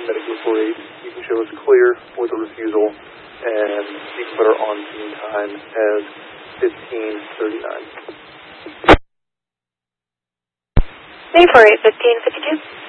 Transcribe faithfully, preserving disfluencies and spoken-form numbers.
Medicaid four eight, you can show us clear for the refusal, and you can put our on-scene time as fifteen thirty-nine. Name four eight, fifteen fifty-two.